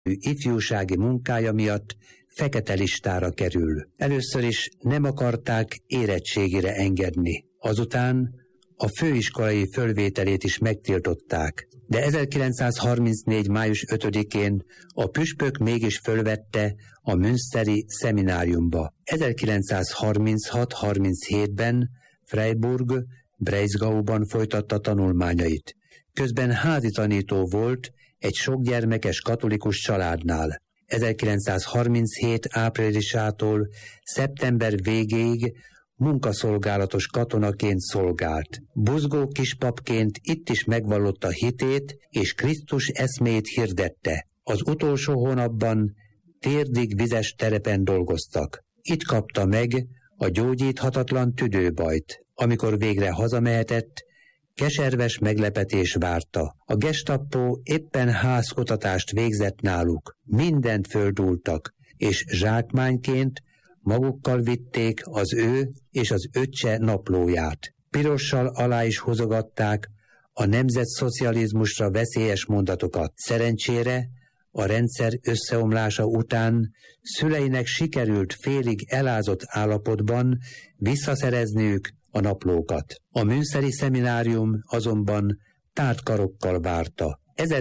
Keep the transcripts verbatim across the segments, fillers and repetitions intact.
ifjúsági munkája miatt fekete listára kerül. Először is nem akarták érettségire engedni. Azután a főiskolai fölvételét is megtiltották. De ezerkilencszázharmincnégy. május ötödikén a püspök mégis fölvette a münsteri szemináriumba. ezerkilencszázharminchat harminchétben Freiburg, Breisgauban folytatta tanulmányait. Közben házi tanító volt egy sokgyermekes katolikus családnál. ezerkilencszázharminchét. áprilisától szeptember végéig munkaszolgálatos katonaként szolgált. Buzgó kispapként itt is megvallotta hitét, és Krisztus eszméjét hirdette. Az utolsó hónapban térdig vizes terepen dolgoztak. Itt kapta meg a gyógyíthatatlan tüdőbajt. Amikor végre hazamehetett, keserves meglepetés várta. A gestapo éppen házkutatást végzett náluk. Mindent földúltak, és zsákmányként magukkal vitték az ő és az öccse naplóját. Pirossal alá is húzogatták a nemzetszocializmusra veszélyes mondatokat. Szerencsére a rendszer összeomlása után szüleinek sikerült félig elázott állapotban visszaszerezniük a naplókat. A münsteri szeminárium azonban tárt karokkal várta.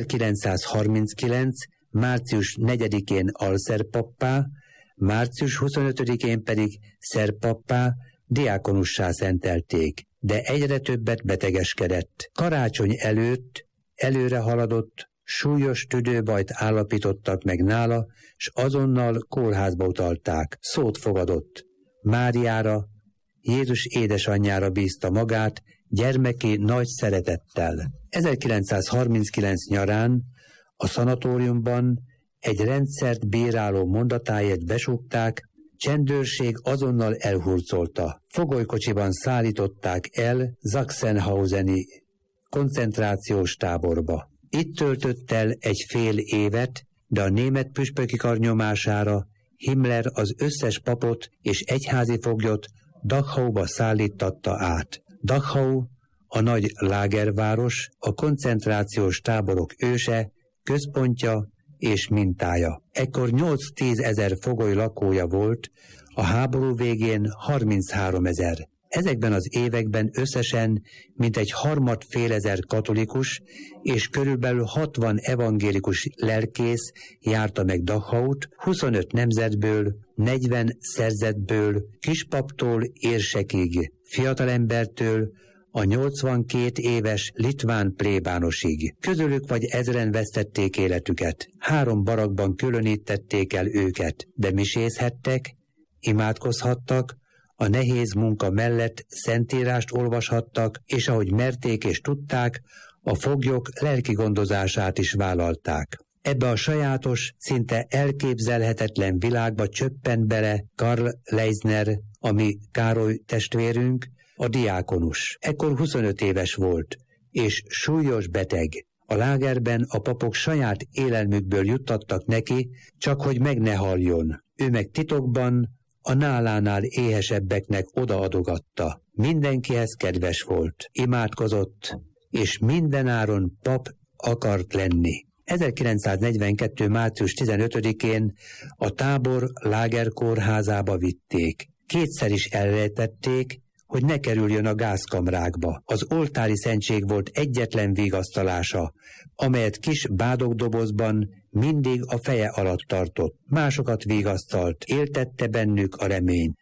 ezerkilencszázharminckilenc. március negyedikén alszerpappá, március huszonötödikén pedig szerpappá, diákonussá szentelték, de egyre többet betegeskedett. Karácsony előtt előre haladott, súlyos tüdőbajt állapítottak meg nála, s azonnal kórházba utalták. Szót fogadott. Máriára, Jézus édesanyjára bízta magát, gyermeki nagy szeretettel. ezerkilencszázharminckilenc nyarán a szanatóriumban egy rendszert bíráló mondatáért besúgták, csendőrség azonnal elhurcolta. Fogolykocsiban szállították el Sachsenhauseni koncentrációs táborba. Itt töltött el egy fél évet, de a német püspöki kar nyomására Himmler az összes papot és egyházi foglyot Dachauba szállítatta át. Dachau, a nagy lágerváros, a koncentrációs táborok őse, központja és mintája. Ekkor nyolc-tízezer fogoly lakója volt, a háború végén harmincháromezer. Ezekben az években összesen mintegy harmadfélezer katolikus és körülbelül hatvan evangélikus lelkész járta meg Dachaut, huszonöt nemzetből, negyven szerzetből, kispaptól érsekig, fiatalembertől a nyolcvankét éves litván plébánosig. Közülük vagy ezren vesztették életüket. Három barakban különítették el őket, de misézhettek, imádkozhattak, a nehéz munka mellett szentírást olvashattak, és ahogy merték és tudták, a foglyok lelki gondozását is vállalták. Ebbe a sajátos, szinte elképzelhetetlen világba csöppent bele Karl Leisner, ami Károly testvérünk, a diákonus. Ekkor huszonöt éves volt, és súlyos beteg. A lágerben a papok saját élelmükből juttattak neki, csak hogy meg ne haljon. Ő meg titokban a nálánál éhesebbeknek odaadogatta. Mindenkihez kedves volt, imádkozott, és mindenáron pap akart lenni. ezerkilencszáznegyvenkettő. március tizenötödikén a tábor lágerkórházába vitték. Kétszer is elrejtették, hogy ne kerüljön a gázkamrákba. Az oltári szentség volt egyetlen vigasztalása, amelyet kis bádogdobozban mindig a feje alatt tartott. Másokat vigasztalt, éltette bennük a remény.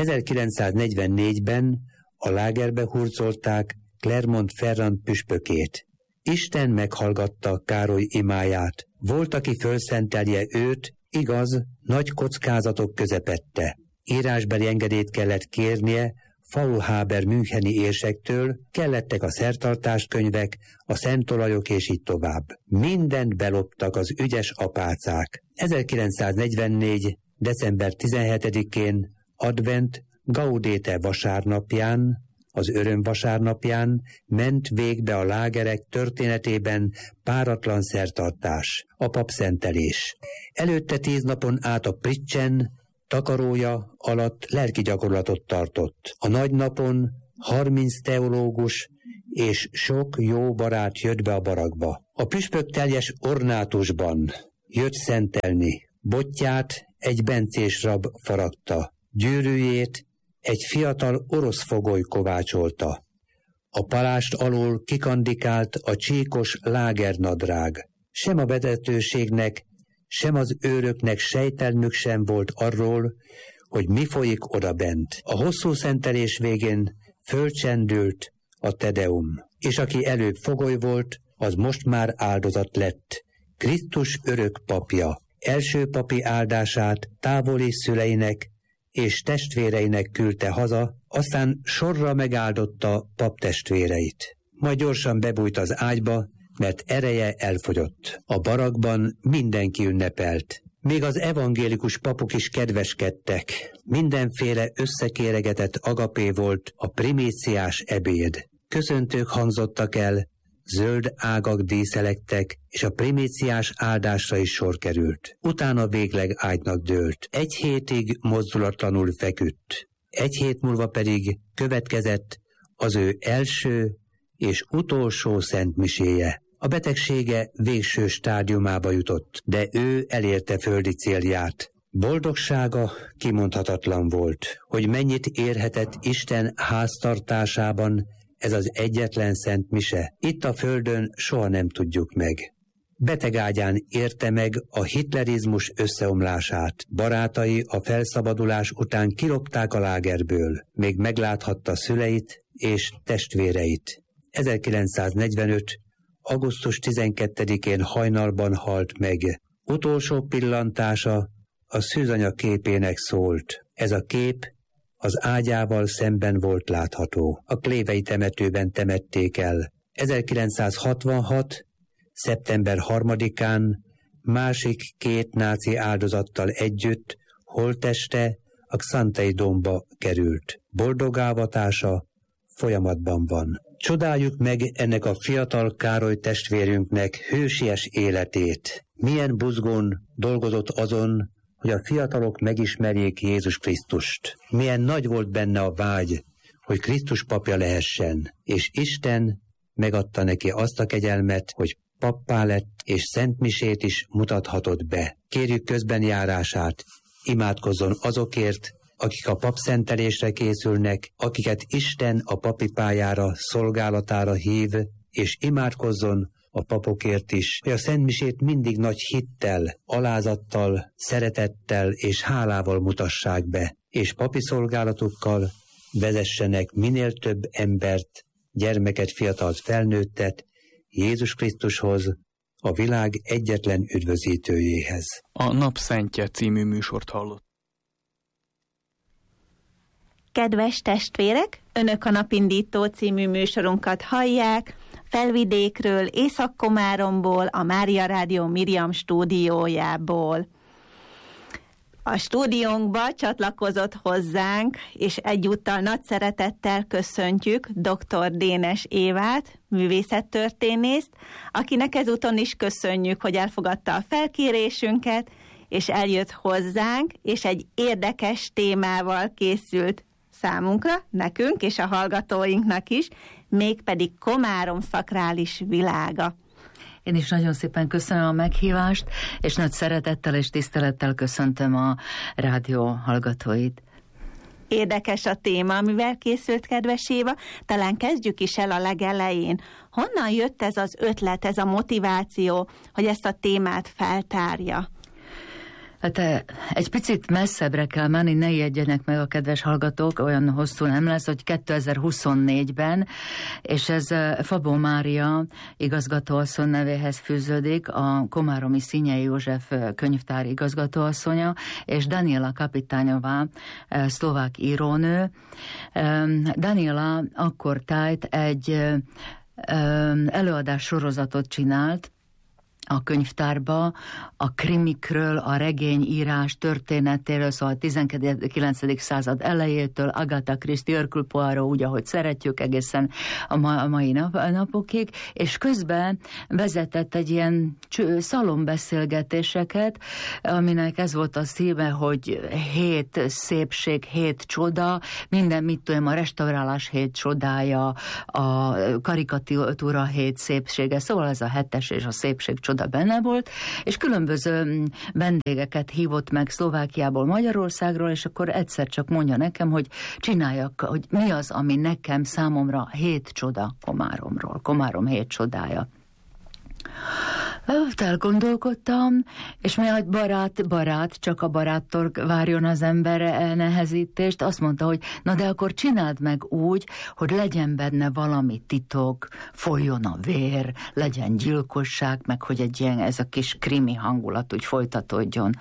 ezerkilencszáznegyvennégyben a lágerbe hurcolták Clermont-Ferrand püspökét. Isten meghallgatta Károly imáját. Volt, aki fölszentelje őt, igaz, nagy kockázatok közepette. Írásbeli engedélyt kellett kérnie Faulhaber müncheni érsektől, kellettek a szertartáskönyvek, a szentolajok és így tovább. Mindent beloptak az ügyes apácák. ezerkilencszáznegyvennégy. december tizenhetedikén advent Gaudete vasárnapján, az öröm vasárnapján ment végbe a lágerek történetében páratlan szertartás, a papszentelés. Előtte tíz napon át a Pritchen takarója alatt lelki gyakorlatot tartott. A nagy napon harminc teológus és sok jó barát jött be a barakba. A püspök teljes ornátusban jött szentelni. Botját egy bencés rab faragta, gyűrűjét egy fiatal orosz fogoly kovácsolta. A palást alól kikandikált a csíkos lágernadrág. Sem a vezetőségnek, sem az őröknek sejtelmük sem volt arról, hogy mi folyik odabent. A hosszú szentelés végén fölcsendült a Tedeum, és aki előbb fogoly volt, az most már áldozat lett. Krisztus örök papja. Első papi áldását távoli szüleinek és testvéreinek küldte haza, aztán sorra megáldotta paptestvéreit. Majd gyorsan bebújt az ágyba, mert ereje elfogyott. A barakban mindenki ünnepelt. Még az evangélikus papok is kedveskedtek. Mindenféle összekéregetett agapé volt a primíciás ebéd. Köszöntők hangzottak el, zöld ágak díszelektek, és a primíciás áldásra is sor került. Utána végleg ágynak dőlt. Egy hétig mozdulatlanul feküdt. Egy hét múlva pedig következett az ő első és utolsó szentmiséje. A betegsége végső stádiumába jutott, de ő elérte földi célját. Boldogsága kimondhatatlan volt, hogy mennyit érhetett Isten háztartásában ez az egyetlen szent mise. Itt a földön soha nem tudjuk meg. Betegágyán érte meg a hitlerizmus összeomlását. Barátai a felszabadulás után kilopták a lágerből. Még megláthatta szüleit és testvéreit. ezerkilencszáznegyvenöt. augusztus tizenkettedikén hajnalban halt meg. Utolsó pillantása a szűzanya képének szólt. Ez a kép az ágyával szemben volt látható. A klévei temetőben temették el. ezerkilencszázhatvanhat. szeptember harmadikán másik két náci áldozattal együtt holtteste a Xantei Dómba került. Boldogávatása folyamatban van. Csodáljuk meg ennek a fiatal Károly testvérünknek hősies életét. Milyen buzgón dolgozott azon, hogy a fiatalok megismerjék Jézus Krisztust. Milyen nagy volt benne a vágy, hogy Krisztus papja lehessen, és Isten megadta neki azt a kegyelmet, hogy pappá lett, és szentmisét is mutathatott be. Kérjük közbenjárását, imádkozzon azokért, akik a papszentelésre készülnek, akiket Isten a papi pályára, szolgálatára hív, és imádkozzon a papokért is, hogy a szentmisét mindig nagy hittel, alázattal, szeretettel és hálával mutassák be, és papi szolgálatukkal vezessenek minél több embert, gyermeket, fiatalt, felnőttet Jézus Krisztushoz, a világ egyetlen üdvözítőjéhez. A Napszentje című műsort hallott. Kedves testvérek, Önök a Napindító című műsorunkat hallják, Felvidékről, Észak-Komáromból, a Mária Rádió Miriam stúdiójából. A stúdiónkba csatlakozott hozzánk, és egyúttal nagy szeretettel köszöntjük dr. Dénes Évát, művészettörténészt, akinek ezúton is köszönjük, hogy elfogadta a felkérésünket, és eljött hozzánk, és egy érdekes témával készült számunkra, nekünk és a hallgatóinknak is, mégpedig Komárom szakrális világa. Én is nagyon szépen köszönöm a meghívást, és nagy szeretettel és tisztelettel köszöntöm a rádió hallgatóit. Érdekes a téma, amivel készült, kedves Éva. Talán kezdjük is el a legelején. Honnan jött ez az ötlet, ez a motiváció, hogy ezt a témát feltárja? Hát egy picit messzebbre kell menni, ne ijedjenek meg a kedves hallgatók, olyan hosszú nem lesz, hogy kétezer-huszonnégyben, és ez Fabó Mária igazgatóasszony nevéhez fűződik, a komáromi Szinyei József könyvtár igazgatóasszonya, és Daniela Kapitányová, szlovák írónő. Daniela akkor tájt egy előadás sorozatot csinált a könyvtárba, a krimikről, a regényírás történetéről, szóval a tizenkilencedik század elejétől, Agatha Christie, Hercule Poirot, úgy, ahogy szeretjük, egészen a, ma, a mai nap, napokig, és közben vezetett egy ilyen szalonbeszélgetéseket, aminek ez volt a szíve, hogy hét szépség, hét csoda, minden, mit tudom, a restaurálás hét csodája, a karikatúra hét szépsége, szóval ez a hetes és a szépség csoda Csoda benne volt, és különböző vendégeket hívott meg Szlovákiából, Magyarországról, és akkor egyszer csak mondja nekem, hogy csináljak, hogy mi az, ami nekem számomra hét csoda Komáromról, Komárom hét csodája. Elgondolkodtam, és mi egy barát, barát, csak a baráttól várjon az ember nehezítést, azt mondta, hogy na de akkor csináld meg úgy, hogy legyen benne valami titok, folyjon a vér, legyen gyilkosság, meg hogy egy ilyen, ez a kis krimi hangulat úgy folytatódjon.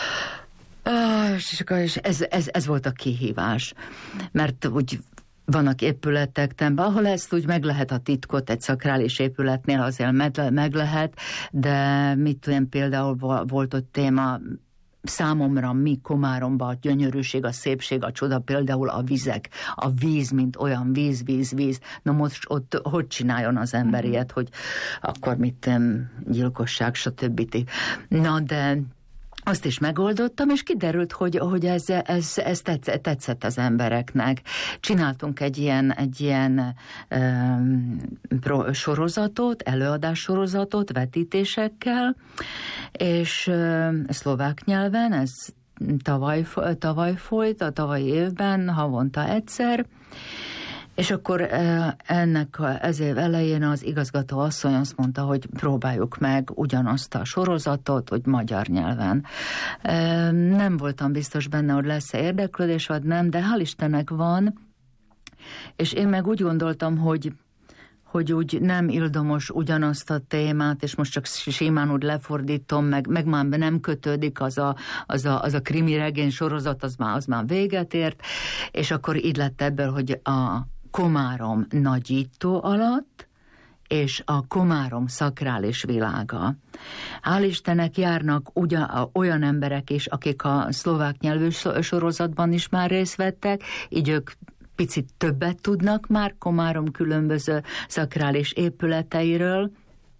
És ez, ez, ez volt a kihívás, mert úgy vannak épületek, tembe, ahol ezt úgy meg lehet a titkot, egy szakrális épületnél azért meg, meg lehet, de mit tudom, például volt ott téma, számomra mi Komáromban a gyönyörűség, a szépség, a csoda, például a vizek, a víz, mint olyan víz, víz, víz. Na most ott hogy csináljon az ember ilyet, hogy akkor mit tudom, gyilkosság, stb. Na de azt is megoldottam, és kiderült, hogy, hogy ez, ez, ez tetszett az embereknek. Csináltunk egy ilyen, egy ilyen um, pro, sorozatot, előadás sorozatot, vetítésekkel, és um, szlovák nyelven, ez tavaly, tavaly folyt, a tavalyi évben, havonta egyszer, és akkor ennek ez év elején az igazgató asszony azt mondta, hogy próbáljuk meg ugyanazt a sorozatot, hogy magyar nyelven. Nem voltam biztos benne, hogy lesz-e érdeklődés, vagy nem, de hál' Istennek van, és én meg úgy gondoltam, hogy hogy úgy nem ildomos ugyanazt a témát, és most csak simán úgy lefordítom, meg, meg már nem kötődik az a, az a, az a krimi regény sorozat, az már, az már véget ért, és akkor így lett ebből, hogy a Komárom nagyító alatt, és a Komárom szakrális világa. Hál' Istennek járnak ugyan, olyan emberek is, akik a szlovák nyelvű sorozatban is már részt vettek, így ők picit többet tudnak már Komárom különböző szakrális épületeiről,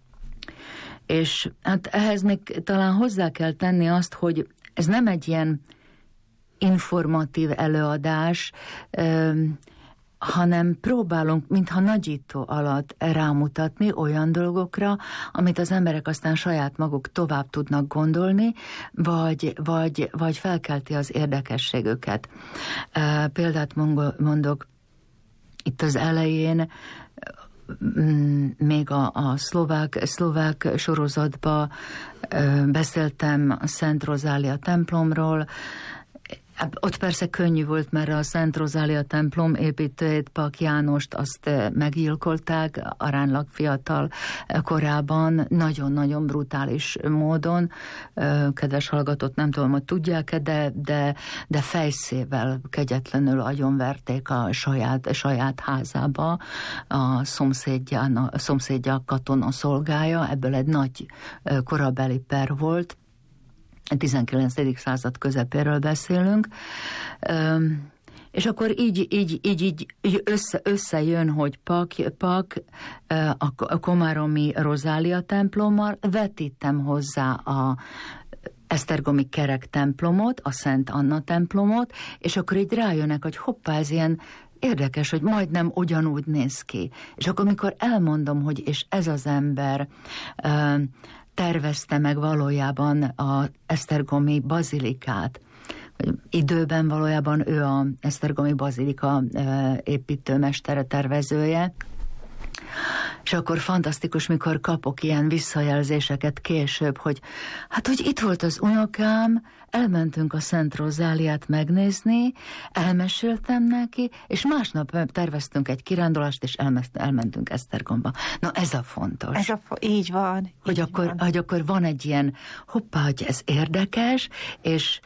és hát ehhez még talán hozzá kell tenni azt, hogy ez nem egy ilyen informatív előadás, hanem próbálunk, mintha nagyító alatt rámutatni olyan dolgokra, amit az emberek aztán saját maguk tovább tudnak gondolni, vagy, vagy, vagy felkelti az érdekességüket. Példát mondok, itt az elején még a, a szlovák, szlovák sorozatban beszéltem a Szent Rozália templomról. Ott persze könnyű volt, mert a Szent Rozália templom építőjét, Pak Jánost, azt meggyilkolták aránylag fiatal korában, nagyon-nagyon brutális módon. Kedves hallgatót, nem tudom, hogy tudják-e, de, de, de fejszével kegyetlenül agyonverték a saját, a saját házába, a szomszédja, a szomszédja katona szolgája, ebből egy nagy korabeli per volt. A tizenkilencedik század közepéről beszélünk, és akkor így, így, így, így össze, összejön, hogy Pak, Pak a komáromi Rozália templommal, vetítem hozzá a esztergomi kerek templomot, a Szent Anna templomot, és akkor így rájönnek, hogy hoppá, ez ilyen érdekes, hogy majdnem ugyanúgy néz ki. És akkor, amikor elmondom, hogy és ez az ember tervezte meg valójában a esztergomi bazilikát. Időben valójában ő a esztergomi bazilika építőmestere, tervezője. És akkor fantasztikus, mikor kapok ilyen visszajelzéseket később, hogy hát, hogy itt volt az unokám, elmentünk a Szent Rozáliát megnézni, elmeséltem neki, és másnap terveztünk egy kirándulást, és elmentünk Esztergomba. Na, ez a fontos. Ez a fo- így van. Hogy, így akkor, van. hogy akkor van egy ilyen, hoppá, hogy ez érdekes, és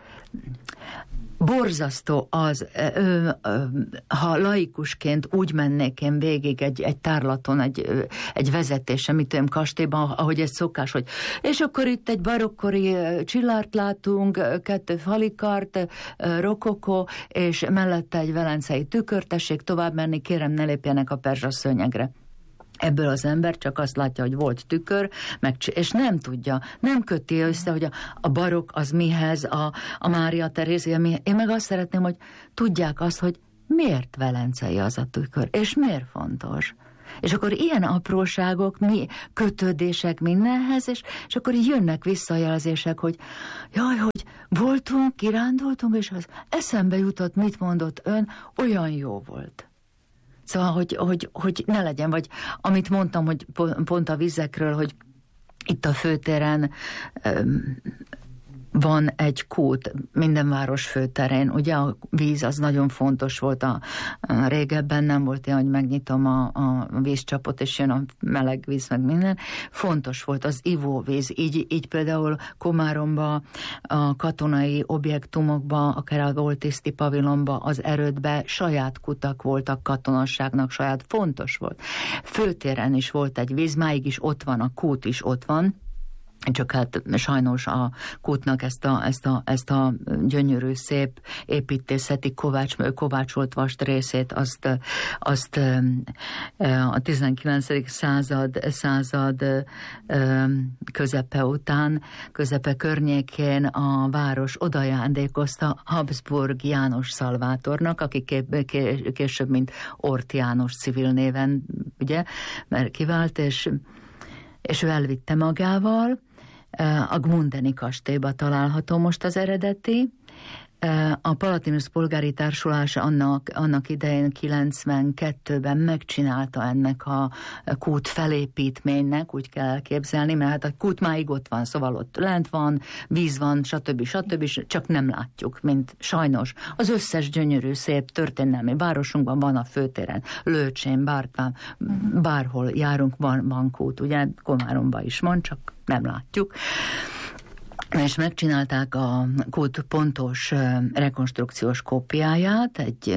borzasztó az, ö, ö, ha laikusként úgy mennék én végig egy, egy tárlaton, egy, egy vezetésen, mit tudom, kastélyban, ahogy ez szokás, hogy és akkor itt egy barokkori csillárt látunk, kettő falikart, rokokó, és mellette egy velencei tükör, tessék tovább menni, kérem, ne lépjenek a perzsa szőnyegre. Ebből az ember csak azt látja, hogy volt tükör, meg, és nem tudja, nem köti össze, hogy a, a barokk az mihez, a, a Mária Terézia mihez. Én meg azt szeretném, hogy tudják azt, hogy miért velencei az a tükör, és miért fontos. És akkor ilyen apróságok, mi kötődések mindenhez, és, és akkor jönnek visszajelzések, hogy jaj, hogy voltunk, kirándultunk, és az eszembe jutott, mit mondott ön, olyan jó volt. Szóval, hogy, hogy, hogy ne legyen, vagy amit mondtam, hogy pont a vizekről, hogy itt a főtéren um, van egy kút minden város főterén. Ugye a víz az nagyon fontos volt. A, a régebben nem volt ilyen, hogy megnyitom a, a vízcsapot, és jön a meleg víz, meg minden. Fontos volt az ivóvíz. Így, így például Komáromba, a katonai objektumokba, akár a Goltiszti pavilonba, az erődbe saját kutak voltak katonasságnak, saját fontos volt. Főtéren is volt egy víz, máig is ott van, a kút is ott van, csak hát sajnos a kútnak ezt a, ezt a, ezt a gyönyörű, szép építészeti kovács, kovácsolt vast részét, azt, azt a tizenkilencedik század, század közepe után, közepe környékén a város odajándékozta Habsburg János Szalvátornak, aki később, mint Ort János civil néven, ugye, mert kivált, és és ő elvitte magával. A Gmundeni kastélyba található most az eredeti. A Palatinus polgári társulás annak, annak idején kilencvenkettőben megcsinálta ennek a kút felépítménynek, úgy kell elképzelni, mert hát a kút máig ott van, szóval ott lent van, víz van, stb. stb. Csak nem látjuk, mint sajnos. Az összes gyönyörű, szép történelmi városunkban van a főtéren, Lőcsén, Bártván, bárhol járunk, van, van kút, ugye Komáromban is van, csak nem látjuk. És megcsinálták a kút pontos rekonstrukciós kópiáját egy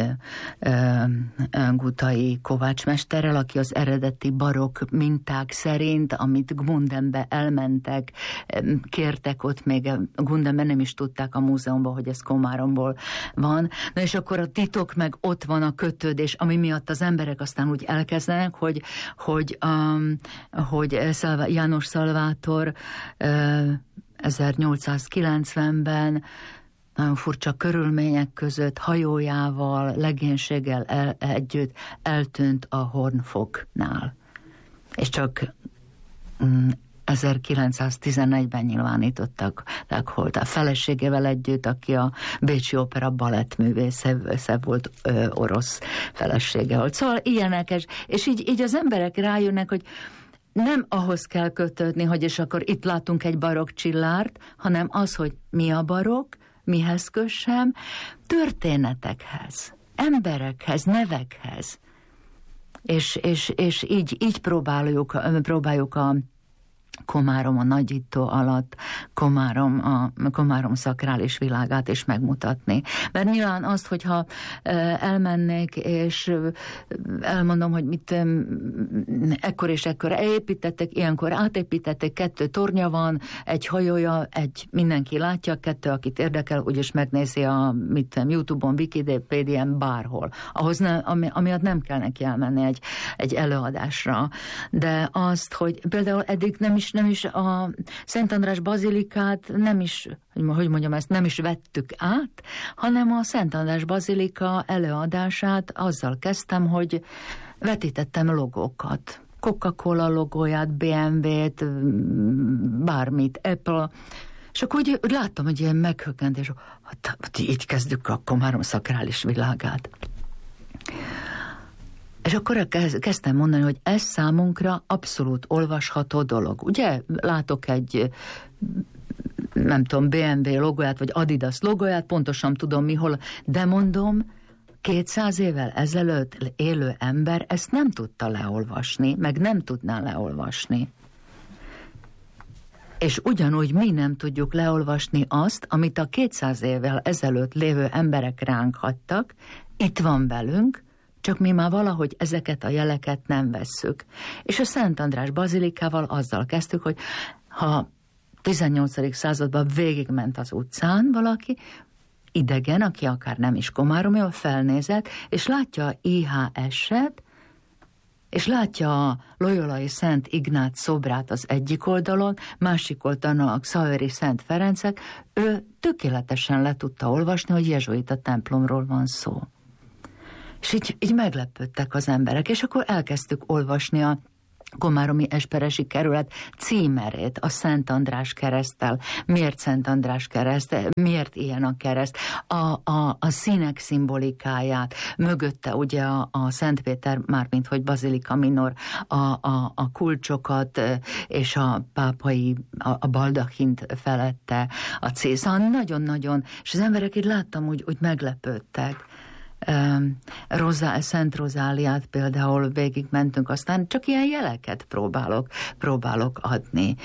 gutai kovácsmesterrel, aki az eredeti barokk minták szerint, amit Gmundenbe elmentek, kértek ott, még Gmundenben nem is tudták a múzeumban, hogy ez Komáromból van. Na és akkor a titok meg ott van a kötődés, ami miatt az emberek aztán úgy elkezdenek, hogy, hogy, um, hogy Szalvá, János Szalvátor uh, ezernyolcszázkilencvenben nagyon furcsa körülmények között hajójával, legénységgel el, együtt eltűnt a Hornfognál. És csak mm, ezerkilencszáztizenegyben nyilvánítottak Legholt a feleségével együtt, aki a Bécsi Opera balettművésze volt, ö, orosz felesége volt. Szóval ilyenek, és, és így, így az emberek rájönnek, hogy nem ahhoz kell kötődni, hogy és akkor itt látunk egy barokk csillárt, hanem az, hogy mi a barokk, mihez kössem, történetekhez, emberekhez, nevekhez. És, és, és így, így próbáljuk, próbáljuk a Komárom a nagyító alatt, Komárom, a Komárom szakrális világát is megmutatni. Mert nyilván azt, hogyha elmennék, és elmondom, hogy mit ekkor és ekkor építettek, ilyenkor átépítettek, kettő tornya van, egy hajója, egy mindenki látja, kettő, akit érdekel, úgyis megnézi a mit, YouTube-on, Wikipédián, bárhol. Ahhoz ne, ami, amiatt nem kell neki elmenni egy, egy előadásra. De azt, hogy például eddig nem is nem is a Szent András bazilikát nem is, hogy mondjam ezt, nem is vettük át, hanem a Szent András bazilika előadását azzal kezdtem, hogy vetítettem logókat. Coca-Cola logóját, bé em vé-t, bármit, Apple, és akkor úgy láttam, hogy ilyen meghökkentés, hát, hát így kezdjük a Komárom szakrális világát. És akkor kezdtem mondani, hogy ez számunkra abszolút olvasható dolog. Ugye látok egy, nem tudom, bé em vé logóját, vagy Adidas logóját, pontosan tudom mi hol, de mondom, kétszáz évvel ezelőtt élő ember ezt nem tudta leolvasni, meg nem tudná leolvasni. És ugyanúgy mi nem tudjuk leolvasni azt, amit a kétszáz évvel ezelőtt lévő emberek ránk hagytak, itt van velünk, csak mi már valahogy ezeket a jeleket nem vesszük. És a Szent András bazilikával azzal kezdtük, hogy ha tizennyolcadik században végigment az utcán valaki, idegen, aki akár nem is komáromi, felnézett, és látja a i há es-et, és látja a loyolai Szent Ignác szobrát az egyik oldalon, másik oldalon a Xaveri Szent Ferencek, ő tökéletesen le tudta olvasni, hogy jezsuita templomról van szó. És így, így meglepődtek az emberek, és akkor elkezdtük olvasni a Komáromi Esperesi kerület címerét, a Szent András kereszttel. Miért Szent András kereszt? Miért ilyen a kereszt? A, a, a színek szimbolikáját, mögötte ugye a, a Szent Péter, mármint hogy Bazilika Minor, a, a, a kulcsokat és a pápai, a, a baldachint felette, a cészan. Nagyon-nagyon, és az emberek így láttam, úgy, úgy meglepődtek. Rozá, Szent Rozáliát például végigmentünk, aztán csak ilyen jeleket próbálok, próbálok adni.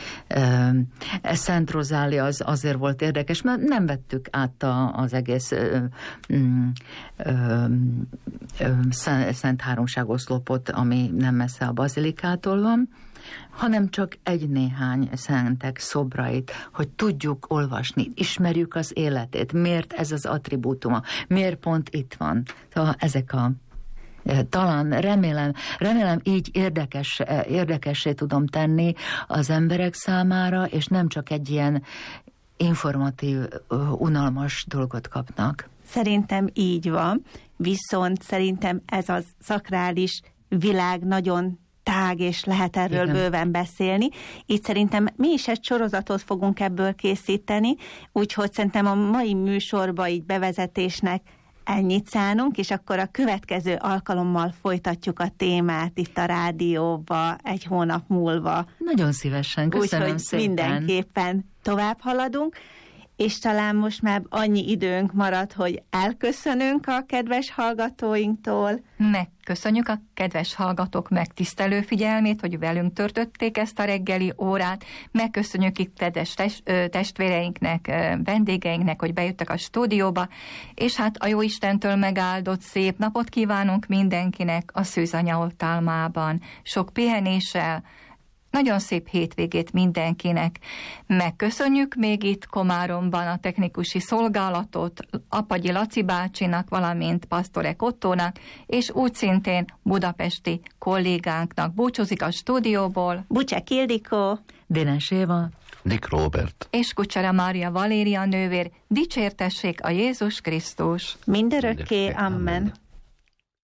Szent Rozália az azért volt érdekes, mert nem vettük át a, az egész ö, ö, ö, ö, Szent Háromságoszlopot, ami nem messze a bazilikától van, hanem csak egy-néhány szentek szobrait, hogy tudjuk olvasni, ismerjük az életét, miért ez az attribútuma, miért pont itt van. Szóval ezek a talán remélem, remélem így érdekes, érdekessé tudom tenni az emberek számára, és nem csak egy ilyen informatív, unalmas dolgot kapnak. Szerintem így van, viszont szerintem ez a szakrális világ nagyon tág, és lehet erről Igen. bőven beszélni. Így szerintem mi is egy sorozatot fogunk ebből készíteni, úgyhogy szerintem a mai műsorba így bevezetésnek ennyit szánunk, és akkor a következő alkalommal folytatjuk a témát itt a rádióba egy hónap múlva. Nagyon szívesen, köszönöm Úgyhogy szépen. mindenképpen tovább haladunk, és talán most már annyi időnk marad, hogy elköszönünk a kedves hallgatóinktól. Megköszönjük a kedves hallgatók megtisztelő figyelmét, hogy velünk törtötték ezt a reggeli órát. Megköszönjük itt kedves testvéreinknek, vendégeinknek, hogy bejöttek a stúdióba, és hát a Jóistentől megáldott szép napot kívánunk mindenkinek a Szűzanya oltalmában. Sok pihenéssel, nagyon szép hétvégét mindenkinek. Megköszönjük még itt Komáromban a technikusi szolgálatot Apagyi Laci bácsinak, valamint Pasztorek Ottónak, és úgy szintén budapesti kollégánknak. Búcsúzik a stúdióból Bucsek Ildikó, Dénes Éva, Dick Robert és Kucsera Mária Valéria nővér. Dicsértessék a Jézus Krisztus! mindörökké, amen.